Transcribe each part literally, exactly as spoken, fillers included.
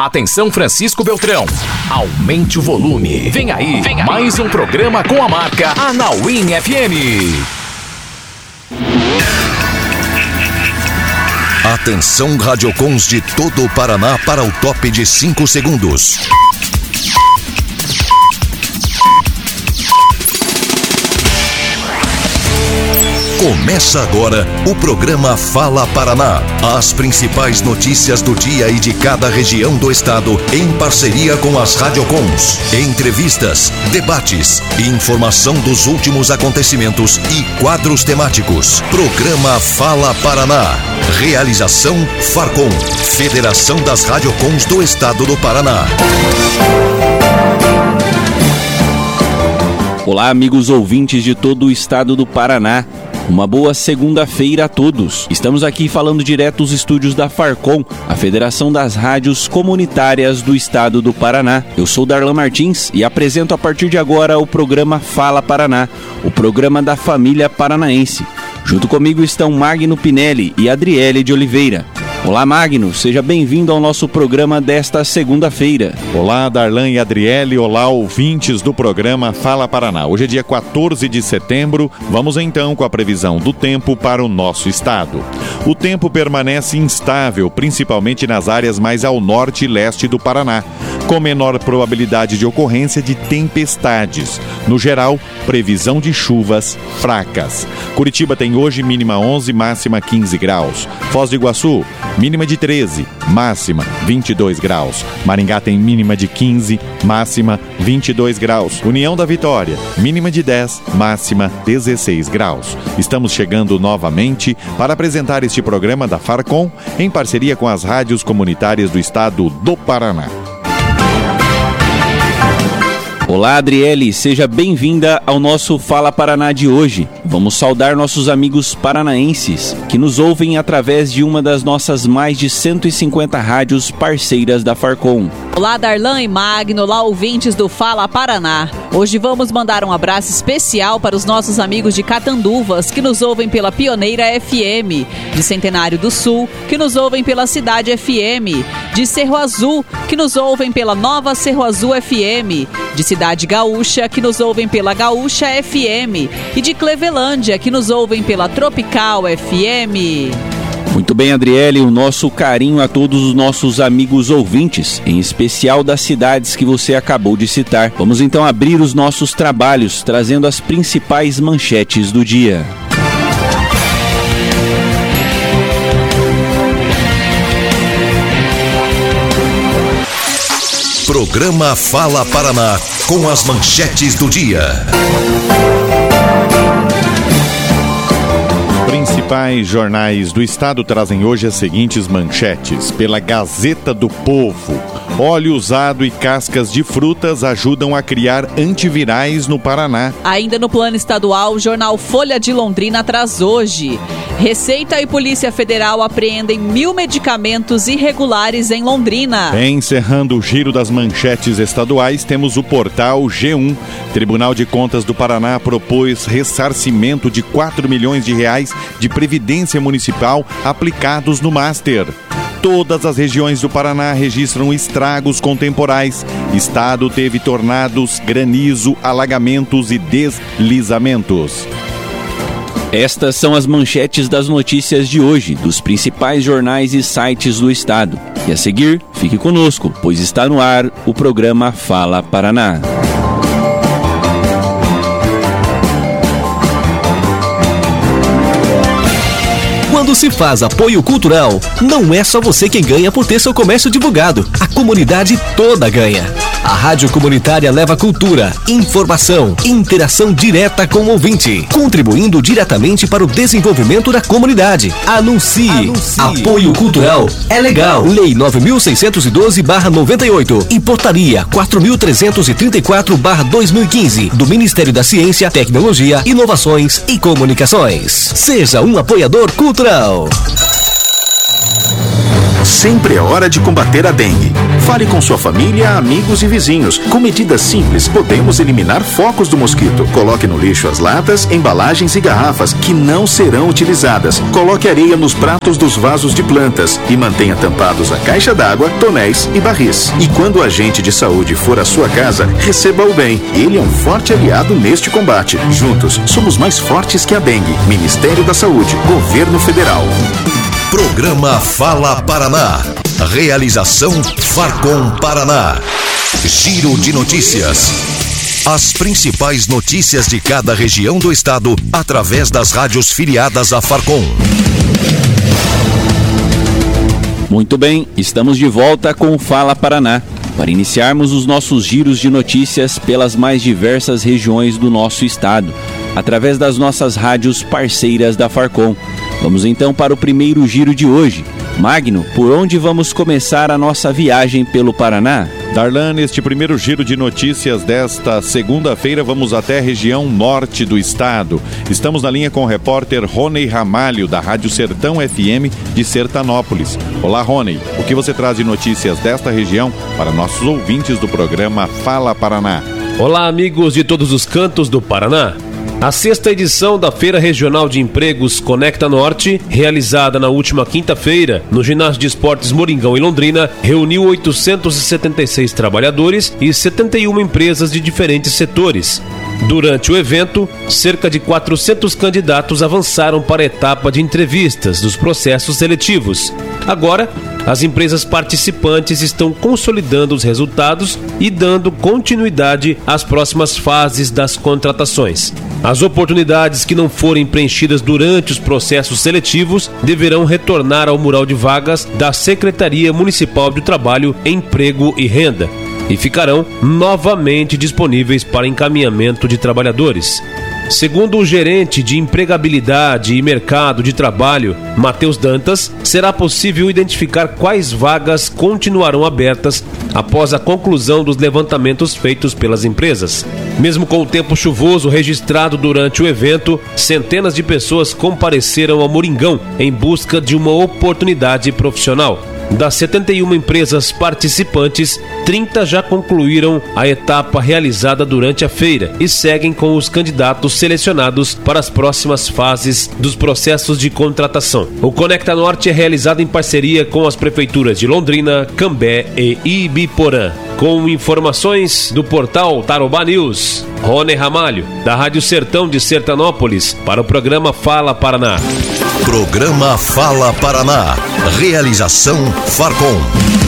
Atenção, Francisco Beltrão. Aumente o volume. Vem aí, Vem aí. mais um programa com a marca Anauim F M. Atenção, radiocons de todo o Paraná para o top de cinco segundos. Começa agora o programa Fala Paraná. As principais notícias do dia e de cada região do estado em parceria com as radiocons. Entrevistas, debates, informação dos últimos acontecimentos e quadros temáticos. Programa Fala Paraná. Realização Farcom, Federação das Radiocons do Estado do Paraná. Olá, amigos ouvintes de todo o estado do Paraná. Uma boa segunda-feira a todos. Estamos aqui falando direto dos estúdios da Farcom, a Federação das Rádios Comunitárias do Estado do Paraná. Eu sou Darlan Martins e apresento a partir de agora o programa Fala Paraná, o programa da família paranaense. Junto comigo estão Magno Pinelli e Adriele de Oliveira. Olá, Magno, seja bem-vindo ao nosso programa desta segunda-feira. Olá, Darlan e Adriele, olá, ouvintes do programa Fala Paraná. Hoje é dia quatorze de setembro, vamos então com a previsão do tempo para o nosso estado. O tempo permanece instável, principalmente nas áreas mais ao norte e leste do Paraná, com menor probabilidade de ocorrência de tempestades. No geral, previsão de chuvas fracas. Curitiba tem hoje mínima onze, máxima quinze graus. Foz do Iguaçu, mínima de treze, máxima vinte e dois graus. Maringá tem mínima de quinze, máxima vinte e dois graus. União da Vitória, mínima de dez, máxima dezesseis graus. Estamos chegando novamente para apresentar este programa da Farcom em parceria com as rádios comunitárias do estado do Paraná. Olá, Adriele, seja bem-vinda ao nosso Fala Paraná de hoje. Vamos saudar nossos amigos paranaenses que nos ouvem através de uma das nossas mais de cento e cinquenta rádios parceiras da Farcom. Olá, Darlan e Magno, olá, ouvintes do Fala Paraná. Hoje vamos mandar um abraço especial para os nossos amigos de Catanduvas, que nos ouvem pela Pioneira F M, de Centenário do Sul, que nos ouvem pela Cidade F M, de Cerro Azul, que nos ouvem pela Nova Cerro Azul F M, de Cidade Gaúcha, que nos ouvem pela Gaúcha F M, e de Clevelândia, que nos ouvem pela Tropical F M. Muito bem, Adriele, o nosso carinho a todos os nossos amigos ouvintes, em especial das cidades que você acabou de citar. Vamos então abrir os nossos trabalhos, trazendo as principais manchetes do dia. Programa Fala Paraná, com as manchetes do dia. Principais jornais do estado trazem hoje as seguintes manchetes. Pela Gazeta do Povo, óleo usado e cascas de frutas ajudam a criar antivirais no Paraná. Ainda no plano estadual, o jornal Folha de Londrina traz hoje: Receita e Polícia Federal apreendem mil medicamentos irregulares em Londrina. Encerrando o giro das manchetes estaduais, temos o portal G um. Tribunal de Contas do Paraná propôs ressarcimento de quatro milhões de reais de previdência municipal aplicados no Master. Todas as regiões do Paraná registram estragos com temporais. Estado teve tornados, granizo, alagamentos e deslizamentos. Estas são as manchetes das notícias de hoje, dos principais jornais e sites do estado. E a seguir, fique conosco, pois está no ar o programa Fala Paraná. Quando se faz apoio cultural, não é só você quem ganha por ter seu comércio divulgado. A comunidade toda ganha. A Rádio Comunitária leva cultura, informação e interação direta com o ouvinte, contribuindo diretamente para o desenvolvimento da comunidade. Anuncie. Anuncie. Apoio cultural é legal. Lei nove mil seiscentos e doze barra noventa e oito e Portaria quatro mil trezentos e trinta e quatro barra dois mil e quinze do Ministério da Ciência, Tecnologia, Inovações e Comunicações. Seja um apoiador cultural. Sempre é hora de combater a dengue. Fale com sua família, amigos e vizinhos. Com medidas simples, podemos eliminar focos do mosquito. Coloque no lixo as latas, embalagens e garrafas que não serão utilizadas. Coloque areia nos pratos dos vasos de plantas e mantenha tampados a caixa d'água, tonéis e barris. E quando o agente de saúde for à sua casa, receba-o bem. Ele é um forte aliado neste combate. Juntos, somos mais fortes que a dengue. Ministério da Saúde, Governo Federal. Programa Fala Paraná. Realização Farcom Paraná. Giro de notícias. As principais notícias de cada região do estado através das rádios filiadas à Farcom. Muito bem, estamos de volta com o Fala Paraná, para iniciarmos os nossos giros de notícias pelas mais diversas regiões do nosso estado, através das nossas rádios parceiras da Farcom. Vamos então para o primeiro giro de hoje. Magno, por onde vamos começar a nossa viagem pelo Paraná? Darlan, neste primeiro giro de notícias desta segunda-feira, vamos até a região norte do estado. Estamos na linha com o repórter Rony Ramalho, da Rádio Sertão F M de Sertanópolis. Olá, Rony, o que você traz de notícias desta região para nossos ouvintes do programa Fala Paraná? Olá, amigos de todos os cantos do Paraná. A sexta edição da Feira Regional de Empregos Conecta Norte, realizada na última quinta-feira no Ginásio de Esportes Moringão, em Londrina, reuniu oitocentos e setenta e seis trabalhadores e setenta e uma empresas de diferentes setores. Durante o evento, cerca de quatrocentos candidatos avançaram para a etapa de entrevistas dos processos seletivos. Agora, as empresas participantes estão consolidando os resultados e dando continuidade às próximas fases das contratações. As oportunidades que não forem preenchidas durante os processos seletivos deverão retornar ao mural de vagas da Secretaria Municipal de Trabalho, Emprego e Renda e ficarão novamente disponíveis para encaminhamento de trabalhadores. Segundo o gerente de Empregabilidade e Mercado de Trabalho, Matheus Dantas, será possível identificar quais vagas continuarão abertas após a conclusão dos levantamentos feitos pelas empresas. Mesmo com o tempo chuvoso registrado durante o evento, centenas de pessoas compareceram ao Moringão em busca de uma oportunidade profissional. Das setenta e uma empresas participantes, trinta já concluíram a etapa realizada durante a feira e seguem com os candidatos selecionados para as próximas fases dos processos de contratação. O Conecta Norte é realizado em parceria com as prefeituras de Londrina, Cambé e Ibiporã. Com informações do portal Tarobá News, Rony Ramalho, da Rádio Sertão de Sertanópolis, para o programa Fala Paraná. Programa Fala Paraná. Realização Farcom.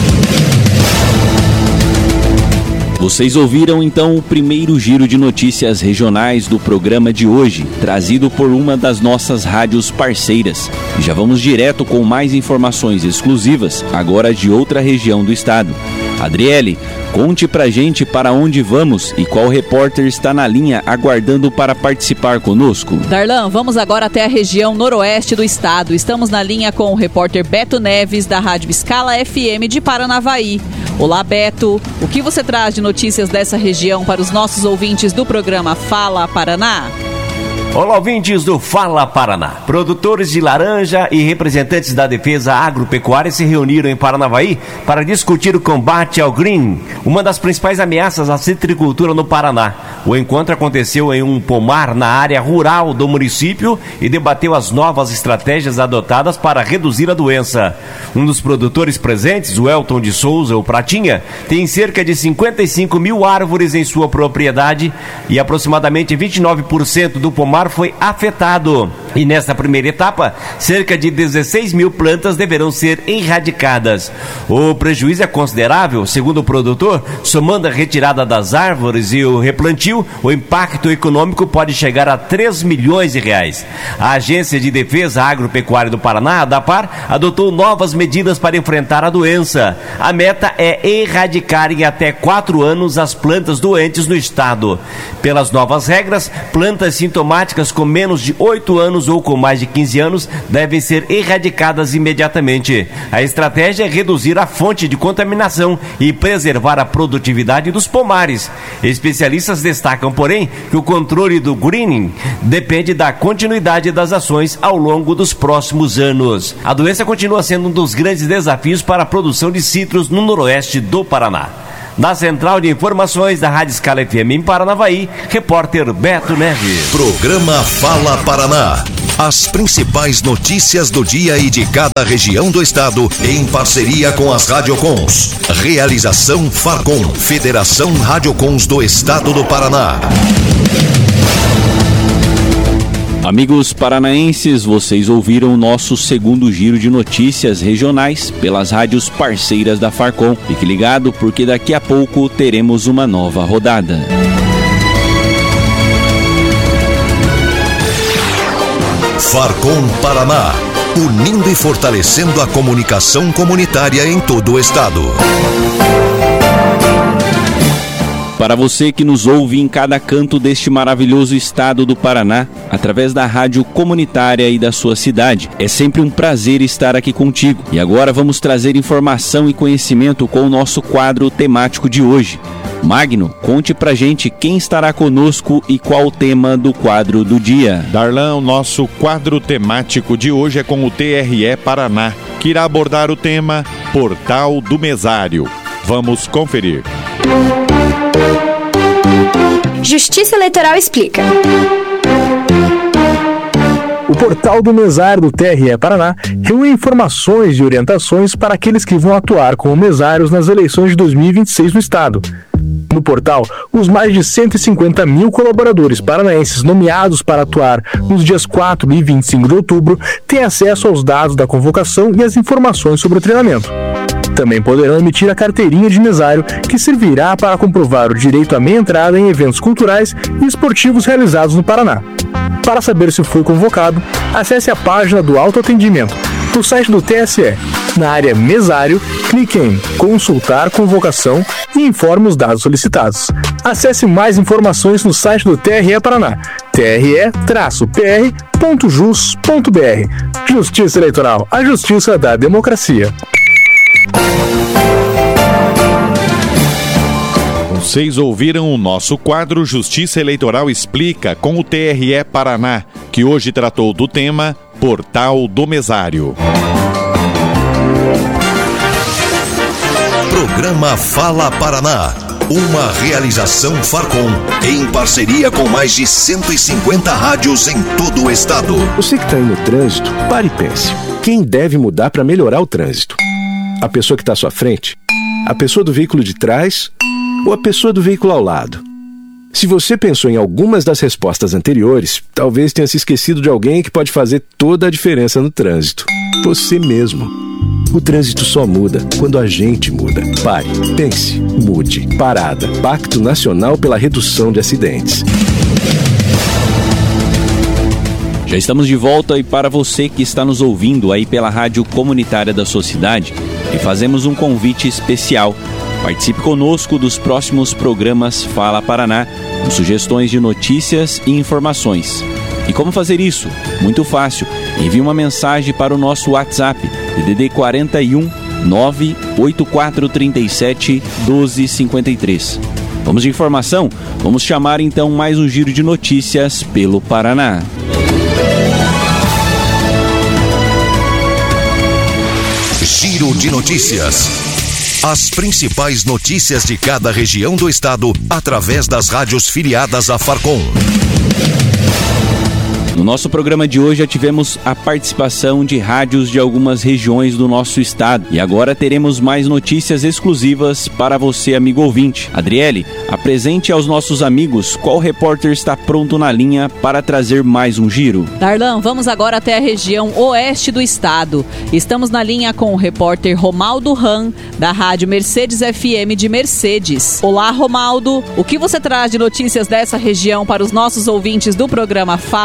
Vocês ouviram então o primeiro giro de notícias regionais do programa de hoje, trazido por uma das nossas rádios parceiras. E já vamos direto com mais informações exclusivas, agora de outra região do estado. Adriele, conte pra gente para onde vamos e qual repórter está na linha aguardando para participar conosco. Darlan, vamos agora até a região noroeste do estado. Estamos na linha com o repórter Beto Neves, da Rádio Escala F M de Paranavaí. Olá, Beto. O que você traz de notícias dessa região para os nossos ouvintes do programa Fala Paraná? Olá, ouvintes do Fala Paraná. Produtores de laranja e representantes da defesa agropecuária se reuniram em Paranavaí para discutir o combate ao green, uma das principais ameaças à citricultura no Paraná. O encontro aconteceu em um pomar na área rural do município e debateu as novas estratégias adotadas para reduzir a doença. Um dos produtores presentes, o Elton de Souza, o Pratinha, tem cerca de cinquenta e cinco mil árvores em sua propriedade e aproximadamente vinte e nove por cento do pomar foi afetado. E nesta primeira etapa, cerca de dezesseis mil plantas deverão ser erradicadas. O prejuízo é considerável, segundo o produtor, somando a retirada das árvores e o replantio, o impacto econômico pode chegar a três milhões de reais. A Agência de Defesa Agropecuária do Paraná, a ADAPAR, adotou novas medidas para enfrentar a doença. A meta é erradicar em até quatro anos as plantas doentes no estado. Pelas novas regras, plantas sintomáticas com menos de oito anos anos ou com mais de quinze anos devem ser erradicadas imediatamente. A estratégia é reduzir a fonte de contaminação e preservar a produtividade dos pomares. Especialistas destacam, porém, que o controle do greening depende da continuidade das ações ao longo dos próximos anos. A doença continua sendo um dos grandes desafios para a produção de citros no noroeste do Paraná. Na Central de Informações da Rádio Escala F M em Paranavaí, repórter Beto Neves. Programa Fala Paraná. As principais notícias do dia e de cada região do estado, em parceria com as Radiocons. Realização Farcom, Federação Radiocons do Estado do Paraná. Amigos paranaenses, vocês ouviram o nosso segundo giro de notícias regionais pelas rádios parceiras da Farcom. Fique ligado, porque daqui a pouco teremos uma nova rodada. Farcom Paraná, unindo e fortalecendo a comunicação comunitária em todo o estado. Para você que nos ouve em cada canto deste maravilhoso estado do Paraná, através da rádio comunitária e da sua cidade, é sempre um prazer estar aqui contigo. E agora vamos trazer informação e conhecimento com o nosso quadro temático de hoje. Magno, conte pra gente quem estará conosco e qual o tema do quadro do dia. Darlan, o nosso quadro temático de hoje é com o T R E Paraná, que irá abordar o tema Portal do Mesário. Vamos conferir. Justiça Eleitoral explica. O Portal do Mesário do T R E Paraná reúne informações e orientações para aqueles que vão atuar como mesários nas eleições de dois mil e vinte e seis no estado. No portal, os mais de cento e cinquenta mil colaboradores paranaenses nomeados para atuar nos dias quatro e vinte e cinco de outubro têm acesso aos dados da convocação e as informações sobre o treinamento. Também poderão emitir a carteirinha de mesário, que servirá para comprovar o direito à meia entrada em eventos culturais e esportivos realizados no Paraná. Para saber se foi convocado, acesse a página do autoatendimento no site do T S E. Na área Mesário, clique em Consultar Convocação e informe os dados solicitados. Acesse mais informações no site do T R E Paraná, t r e p r ponto jus ponto b r. Justiça Eleitoral, a justiça da democracia. Vocês ouviram o nosso quadro Justiça Eleitoral Explica com o T R E Paraná, que hoje tratou do tema Portal do Mesário. Programa Fala Paraná, uma realização Farcom, em parceria com mais de cento e cinquenta rádios em todo o estado. Você que está aí no trânsito, pare e pense. Quem deve mudar para melhorar o trânsito? A pessoa que está à sua frente? A pessoa do veículo de trás? Ou a pessoa do veículo ao lado? Se você pensou em algumas das respostas anteriores, talvez tenha se esquecido de alguém que pode fazer toda a diferença no trânsito. Você mesmo. O trânsito só muda quando a gente muda. Pare, pense, mude. Parada. Pacto Nacional pela Redução de Acidentes. Já estamos de volta, e para você que está nos ouvindo aí pela rádio comunitária da sua cidade, e fazemos um convite especial. Participe conosco dos próximos programas Fala Paraná, com sugestões de notícias e informações. E como fazer isso? Muito fácil. Envie uma mensagem para o nosso WhatsApp, D D D quarenta e um, nove oito quatro três sete, doze cinquenta e três. Vamos de informação? Vamos chamar então mais um giro de notícias pelo Paraná. Giro de notícias. As principais notícias de cada região do estado, através das rádios filiadas à Farcom. No nosso programa de hoje já tivemos a participação de rádios de algumas regiões do nosso estado. E agora teremos mais notícias exclusivas para você, amigo ouvinte. Adriele, apresente aos nossos amigos qual repórter está pronto na linha para trazer mais um giro. Darlan, vamos agora até a região oeste do estado. Estamos na linha com o repórter Romaldo Ram, da rádio Mercedes F M de Mercedes. Olá, Romaldo. O que você traz de notícias dessa região para os nossos ouvintes do programa Fala Paraná?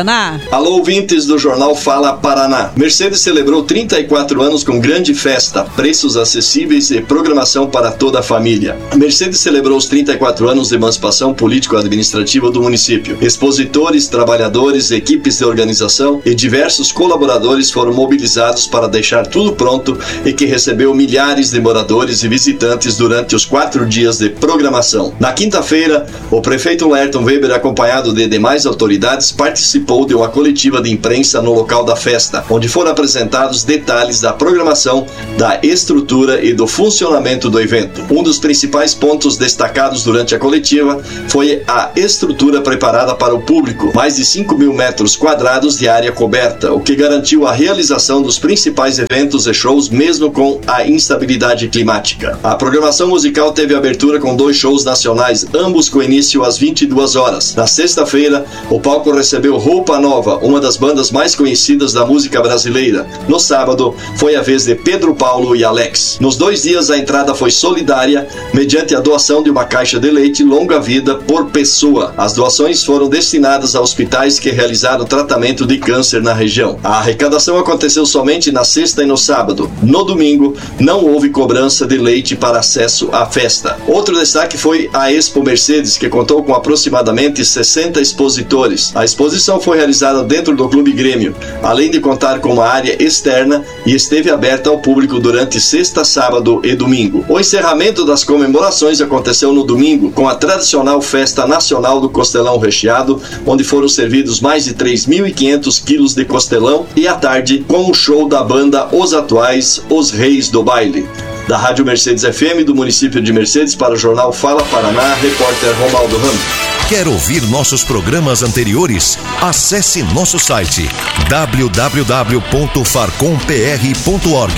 Paraná. Alô, ouvintes do Jornal Fala Paraná. Mercedes celebrou trinta e quatro anos com grande festa, preços acessíveis e programação para toda a família. A Mercedes celebrou os trinta e quatro anos de emancipação político-administrativa do município. Expositores, trabalhadores, equipes de organização e diversos colaboradores foram mobilizados para deixar tudo pronto e que recebeu milhares de moradores e visitantes durante os quatro dias de programação. Na quinta-feira, o prefeito Laerton Weber, acompanhado de demais autoridades, participou de uma coletiva de imprensa no local da festa, onde foram apresentados detalhes da programação, da estrutura e do funcionamento do evento. Um dos principais pontos destacados durante a coletiva foi a estrutura preparada para o público, mais de cinco mil metros quadrados de área coberta, o que garantiu a realização dos principais eventos e shows mesmo com a instabilidade climática. A programação musical teve abertura com dois shows nacionais, ambos com início às vinte e duas horas. Na sexta-feira, o palco recebeu Roupa Nova, uma das bandas mais conhecidas da música brasileira. No sábado, foi a vez de Pedro Paulo e Alex. Nos dois dias, a entrada foi solidária, mediante a doação de uma caixa de leite longa vida por pessoa. As doações foram destinadas a hospitais que realizaram tratamento de câncer na região. A arrecadação aconteceu somente na sexta e no sábado. No domingo, não houve cobrança de leite para acesso à festa. Outro destaque foi a Expo Mercedes, que contou com aproximadamente sessenta expositores. A exposição foi realizada dentro do Clube Grêmio, além de contar com uma área externa, e esteve aberta ao público durante sexta, sábado e domingo. O encerramento das comemorações aconteceu no domingo, com a tradicional Festa Nacional do Costelão Recheado, onde foram servidos mais de três mil e quinhentos quilos de costelão, e à tarde com o show da banda Os Atuais, Os Reis do Baile. Da Rádio Mercedes F M do município de Mercedes para o Jornal Fala Paraná, repórter Romaldo Ramos. Quer ouvir nossos programas anteriores? Acesse nosso site w w w ponto farcom p r ponto org.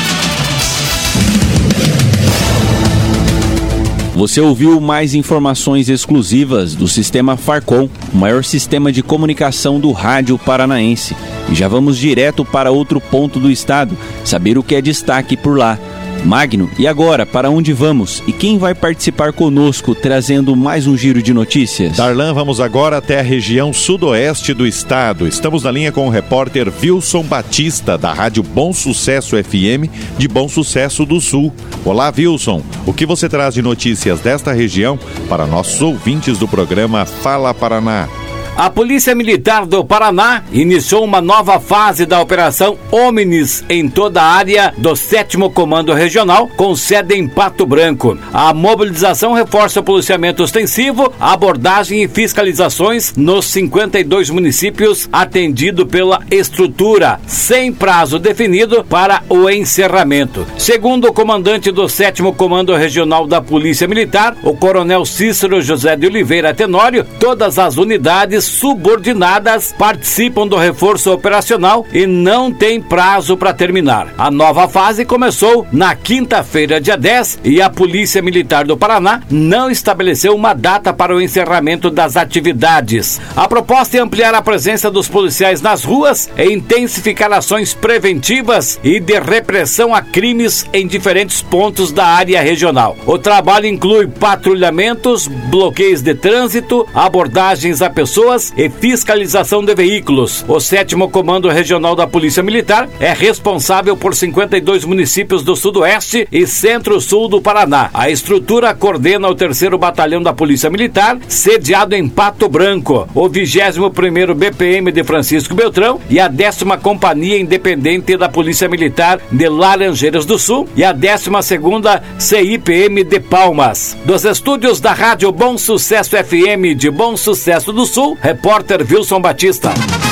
Você ouviu mais informações exclusivas do Sistema Farcom, o maior sistema de comunicação do rádio paranaense. E já vamos direto para outro ponto do estado, saber o que é destaque por lá. Magno, e agora, para onde vamos? E quem vai participar conosco, trazendo mais um giro de notícias? Darlan, vamos agora até a região sudoeste do estado. Estamos na linha com o repórter Wilson Batista, da Rádio Bom Sucesso F M, de Bom Sucesso do Sul. Olá, Wilson. O que você traz de notícias desta região para nossos ouvintes do programa Fala Paraná? A Polícia Militar do Paraná iniciou uma nova fase da Operação Omnis em toda a área do sétimo Comando Regional, com sede em Pato Branco. A mobilização reforça o policiamento ostensivo, abordagem e fiscalizações nos cinquenta e dois municípios atendido pela estrutura, sem prazo definido para o encerramento. Segundo o comandante do sétimo Comando Regional da Polícia Militar, o Coronel Cícero José de Oliveira Tenório, todas as unidades subordinadas participam do reforço operacional e não tem prazo para terminar. A nova fase começou na quinta-feira, dia dez, e a Polícia Militar do Paraná não estabeleceu uma data para o encerramento das atividades. A proposta é ampliar a presença dos policiais nas ruas e intensificar ações preventivas e de repressão a crimes em diferentes pontos da área regional. O trabalho inclui patrulhamentos, bloqueios de trânsito, abordagens a pessoas e fiscalização de veículos. O sétimo Comando Regional da Polícia Militar é responsável por cinquenta e dois municípios do Sudoeste e Centro-Sul do Paraná. A estrutura coordena o terceiro Batalhão da Polícia Militar, sediado em Pato Branco, o vigésimo primeiro B P M de Francisco Beltrão e a décima Companhia Independente da Polícia Militar de Laranjeiras do Sul e a décima segunda C I P M de Palmas. Dos estúdios da Rádio Bom Sucesso F M de Bom Sucesso do Sul, repórter Wilson Batista.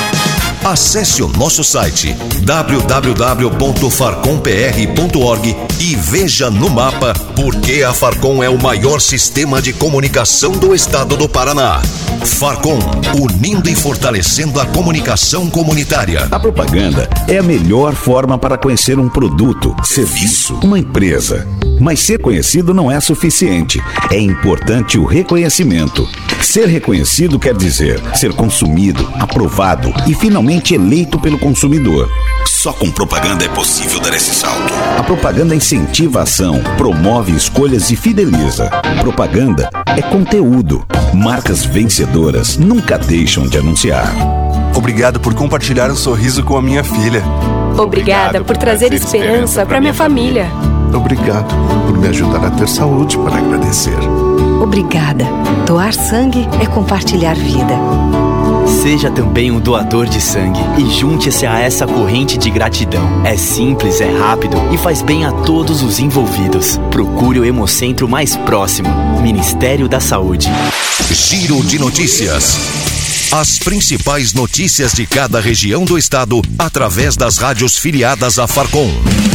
Acesse o nosso site w w w ponto farcom p r ponto org e veja no mapa por que a Farcom é o maior sistema de comunicação do estado do Paraná. Farcom, unindo e fortalecendo a comunicação comunitária. A propaganda é a melhor forma para conhecer um produto, serviço, uma empresa. Mas ser conhecido não é suficiente. É importante o reconhecimento. Ser reconhecido quer dizer ser consumido, aprovado e finalmente eleito pelo consumidor. Só com propaganda é possível dar esse salto. A propaganda incentiva a ação, promove escolhas e fideliza. Propaganda é conteúdo. Marcas vencedoras nunca deixam de anunciar. Obrigado por compartilhar um sorriso com a minha filha. Obrigada por trazer esperança para minha família. Obrigado por me ajudar a ter saúde para agradecer. Obrigada. Doar sangue é compartilhar vida. Seja também um doador de sangue e junte-se a essa corrente de gratidão. É simples, é rápido e faz bem a todos os envolvidos. Procure o Hemocentro mais próximo. Ministério da Saúde. Giro de notícias. As principais notícias de cada região do estado através das rádios filiadas à Farcom.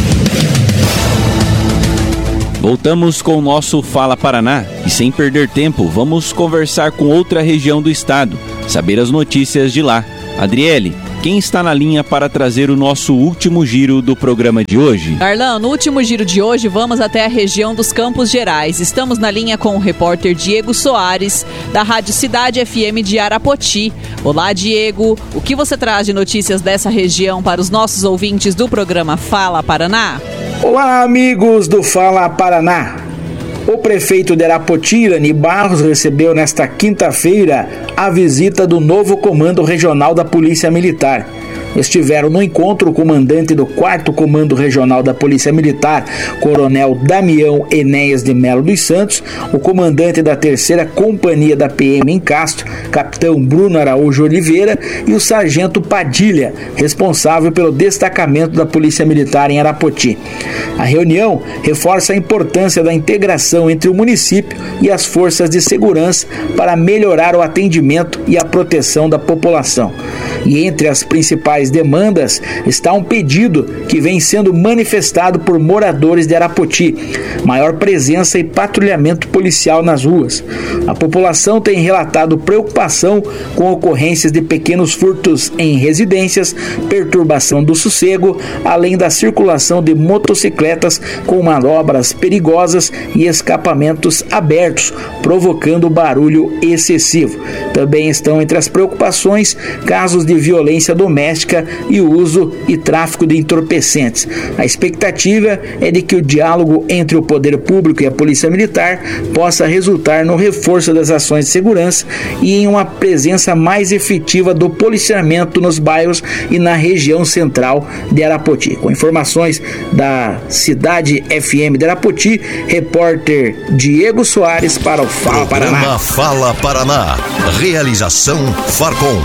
Voltamos com o nosso Fala Paraná e, sem perder tempo, vamos conversar com outra região do estado, saber as notícias de lá. Adriele, quem está na linha para trazer o nosso último giro do programa de hoje? Darlan, no último giro de hoje vamos até a região dos Campos Gerais. Estamos na linha com o repórter Diego Soares, da Rádio Cidade F M de Arapoti. Olá, Diego. O que você traz de notícias dessa região para os nossos ouvintes do programa Fala Paraná? Olá, amigos do Fala Paraná. O prefeito de Arapoti, Irani Barros, recebeu nesta quinta-feira a visita do novo Comando Regional da Polícia Militar. Estiveram no encontro o comandante do quarto Comando Regional da Polícia Militar, Coronel Damião Enéas de Melo dos Santos, o comandante da terceira Companhia da P M em Castro, Capitão Bruno Araújo Oliveira, e o Sargento Padilha, responsável pelo destacamento da Polícia Militar em Arapoti. A reunião reforça a importância da integração entre o município e as forças de segurança para melhorar o atendimento e a proteção da população. E entre as principais demandas está um pedido que vem sendo manifestado por moradores de Arapoti: maior presença e patrulhamento policial nas ruas. A população tem relatado preocupação com ocorrências de pequenos furtos em residências, perturbação do sossego, além da circulação de motocicletas com manobras perigosas e escapamentos abertos, provocando barulho excessivo. Também estão entre as preocupações casos de violência doméstica e o uso e tráfico de entorpecentes. A expectativa é de que o diálogo entre o poder público e a Polícia Militar possa resultar no reforço das ações de segurança e em uma presença mais efetiva do policiamento nos bairros e na região central de Arapoti. Com informações da Cidade F M de Arapoti, repórter Diego Soares para o Fala Paraná. Programa Fala Paraná. Realização Farcom.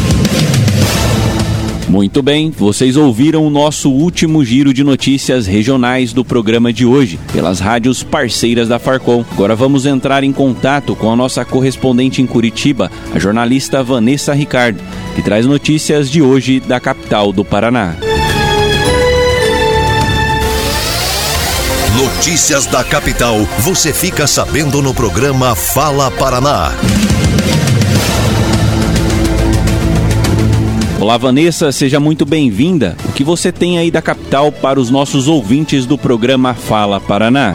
Muito bem, vocês ouviram o nosso último giro de notícias regionais do programa de hoje, pelas rádios parceiras da Farcom. Agora vamos entrar em contato com a nossa correspondente em Curitiba, a jornalista Vanessa Ricardo, que traz notícias de hoje da capital do Paraná. Notícias da capital, você fica sabendo no programa Fala Paraná. Olá, Vanessa, seja muito bem-vinda. O que você tem aí da capital para os nossos ouvintes do programa Fala Paraná?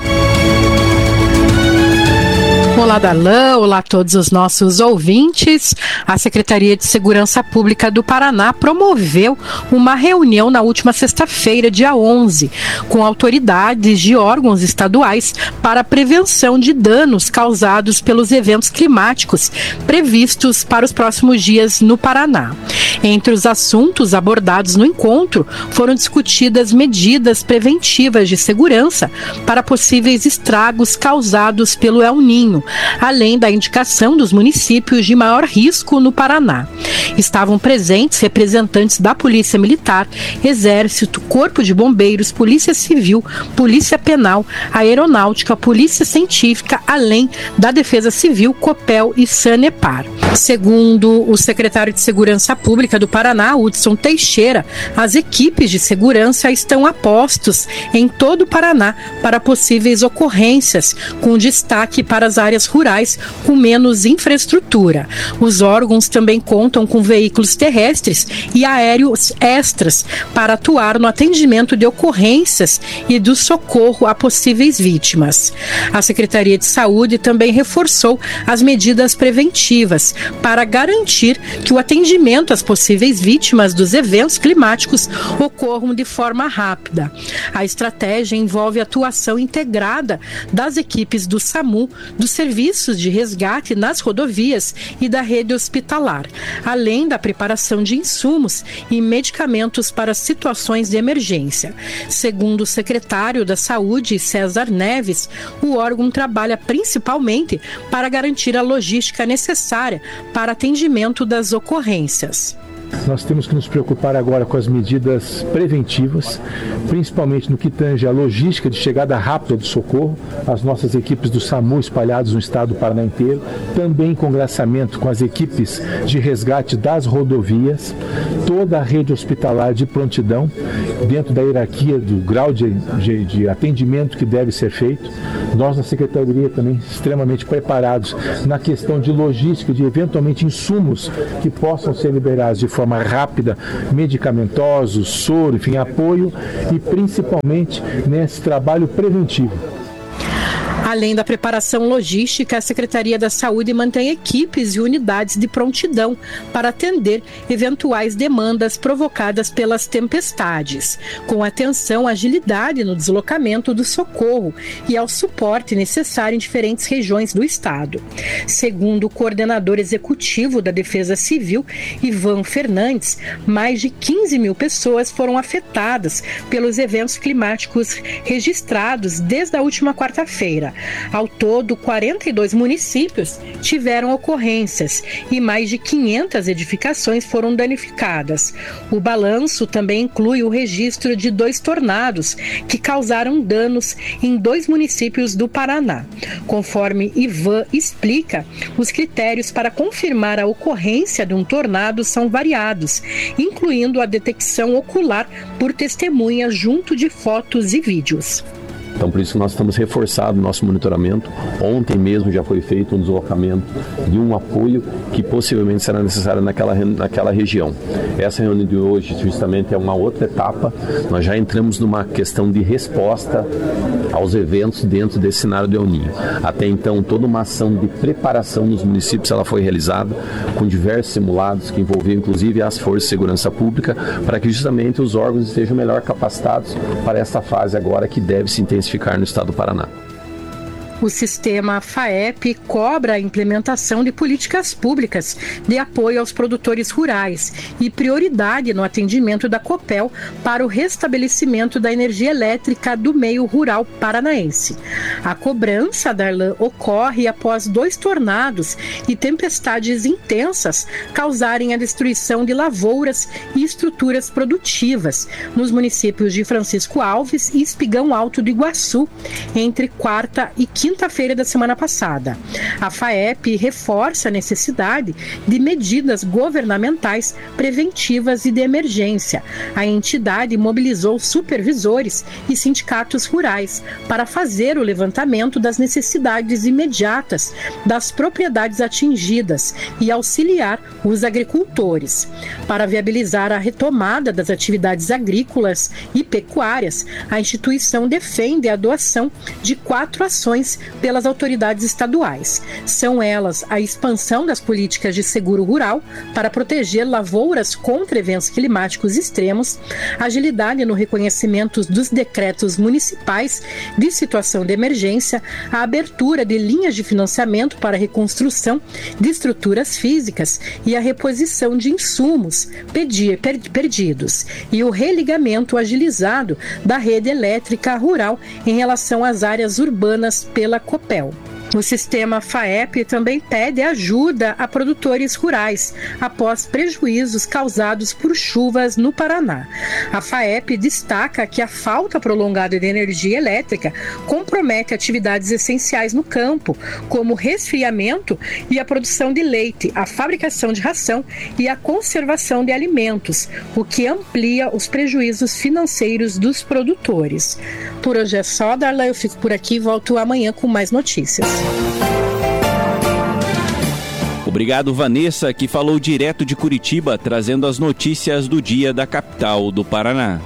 Olá, Darlan, olá a todos os nossos ouvintes. A Secretaria de Segurança Pública do Paraná promoveu uma reunião na última sexta-feira, dia onze, com autoridades de órgãos estaduais para a prevenção de danos causados pelos eventos climáticos previstos para os próximos dias no Paraná. Entre os assuntos abordados no encontro, foram discutidas medidas preventivas de segurança para possíveis estragos causados pelo El Ninho, além da indicação dos municípios de maior risco no Paraná. Estavam presentes representantes da Polícia Militar, Exército, Corpo de Bombeiros, Polícia Civil, Polícia Penal, Aeronáutica, Polícia Científica, além da Defesa Civil, Copel e Sanepar. Segundo o secretário de Segurança Pública do Paraná, Hudson Teixeira, as equipes de segurança estão a postos em todo o Paraná para possíveis ocorrências, com destaque para as áreas rurais com menos infraestrutura. Os órgãos também contam com veículos terrestres e aéreos extras para atuar no atendimento de ocorrências e do socorro a possíveis vítimas. A Secretaria de Saúde também reforçou as medidas preventivas para garantir que o atendimento às possíveis vítimas dos eventos climáticos ocorram de forma rápida. A estratégia envolve a atuação integrada das equipes do SAMU, do Serviço serviços de resgate nas rodovias e da rede hospitalar, além da preparação de insumos e medicamentos para situações de emergência. Segundo o secretário da Saúde, César Neves, o órgão trabalha principalmente para garantir a logística necessária para atendimento das ocorrências. Nós temos que nos preocupar agora com as medidas preventivas, principalmente no que tange a logística de chegada rápida do socorro, as nossas equipes do SAMU espalhadas no estado do Paraná inteiro, também com congraçamento com as equipes de resgate das rodovias, toda a rede hospitalar de prontidão, dentro da hierarquia do grau de, de, de atendimento que deve ser feito. Nós, na Secretaria, também extremamente preparados na questão de logística, de eventualmente insumos que possam ser liberados de forma rápida, medicamentosos, soro, enfim, apoio e principalmente nesse trabalho preventivo. Além da preparação logística, a Secretaria da Saúde mantém equipes e unidades de prontidão para atender eventuais demandas provocadas pelas tempestades, com atenção à agilidade no deslocamento do socorro e ao suporte necessário em diferentes regiões do estado. Segundo o coordenador executivo da Defesa Civil, Ivan Fernandes, mais de quinze mil pessoas foram afetadas pelos eventos climáticos registrados desde a última quarta-feira. Ao todo, quarenta e dois municípios tiveram ocorrências e mais de quinhentas edificações foram danificadas. O balanço também inclui o registro de dois tornados que causaram danos em dois municípios do Paraná. Conforme Ivan explica, os critérios para confirmar a ocorrência de um tornado são variados, incluindo a detecção ocular por testemunhas junto de fotos e vídeos. Então, por isso que nós estamos reforçando o nosso monitoramento. Ontem mesmo já foi feito um deslocamento de um apoio que possivelmente será necessário naquela, naquela região. Essa reunião de hoje justamente é uma outra etapa. Nós já entramos numa questão de resposta aos eventos dentro desse cenário de El Niño. Até então, toda uma ação de preparação nos municípios ela foi realizada com diversos simulados que envolviam inclusive as forças de segurança pública para que justamente os órgãos estejam melhor capacitados para essa fase agora que deve se intensificar ficar no estado do Paraná. O sistema FAEP cobra a implementação de políticas públicas de apoio aos produtores rurais e prioridade no atendimento da Copel para o restabelecimento da energia elétrica do meio rural paranaense. A cobrança, Darlan, ocorre após dois tornados e tempestades intensas causarem a destruição de lavouras e estruturas produtivas nos municípios de Francisco Alves e Espigão Alto do Iguaçu, entre quarta e quinta quinta-feira da semana passada. A FAEP reforça a necessidade de medidas governamentais preventivas e de emergência. A entidade mobilizou supervisores e sindicatos rurais para fazer o levantamento das necessidades imediatas das propriedades atingidas e auxiliar os agricultores. Para viabilizar a retomada das atividades agrícolas e pecuárias, a instituição defende a doação de quatro ações pelas autoridades estaduais. São elas a expansão das políticas de seguro rural para proteger lavouras contra eventos climáticos extremos, agilidade no reconhecimento dos decretos municipais de situação de emergência, a abertura de linhas de financiamento para a reconstrução de estruturas físicas e a reposição de insumos perdidos, e o religamento agilizado da rede elétrica rural em relação às áreas urbanas pela Copel. O sistema FAEP também pede ajuda a produtores rurais após prejuízos causados por chuvas no Paraná. A FAEP destaca que a falta prolongada de energia elétrica compromete atividades essenciais no campo, como resfriamento e a produção de leite, a fabricação de ração e a conservação de alimentos, o que amplia os prejuízos financeiros dos produtores. Por hoje é só, Darla, eu fico por aqui e volto amanhã com mais notícias. Obrigado, Vanessa, que falou direto de Curitiba, trazendo as notícias do dia da capital do Paraná.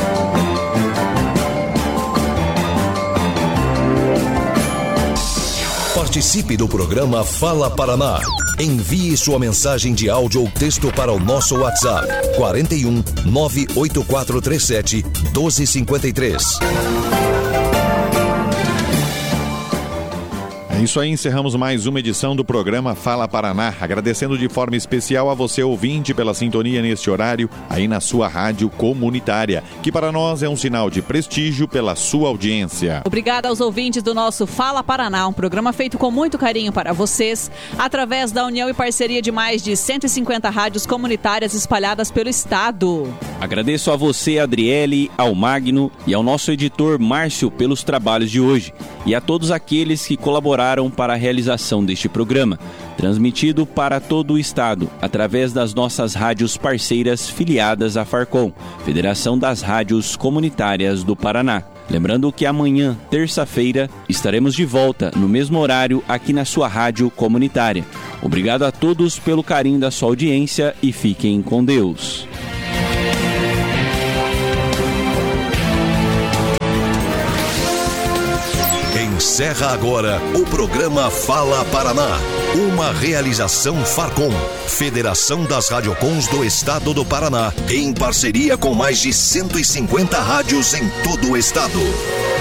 Participe do programa Fala Paraná. Envie sua mensagem de áudio ou texto para o nosso WhatsApp quarenta e um, nove oito quatro três sete, um dois cinco três. isso aí, encerramos mais uma edição do programa Fala Paraná, agradecendo de forma especial a você ouvinte pela sintonia neste horário aí na sua rádio comunitária, que para nós é um sinal de prestígio pela sua audiência. Obrigada aos ouvintes do nosso Fala Paraná, um programa feito com muito carinho para vocês, através da união e parceria de mais de cento e cinquenta rádios comunitárias espalhadas pelo estado. Agradeço a você, Adriele, ao Magno e ao nosso editor Márcio pelos trabalhos de hoje, e a todos aqueles que colaboraram para a realização deste programa, transmitido para todo o estado, através das nossas rádios parceiras filiadas à Farcom, Federação das Rádios Comunitárias do Paraná. Lembrando que amanhã, terça-feira, estaremos de volta no mesmo horário aqui na sua rádio comunitária. Obrigado a todos pelo carinho da sua audiência e fiquem com Deus. Encerra agora o programa Fala Paraná, uma realização Farcom, Federação das Radiocons do Estado do Paraná, em parceria com mais de cento e cinquenta rádios em todo o estado.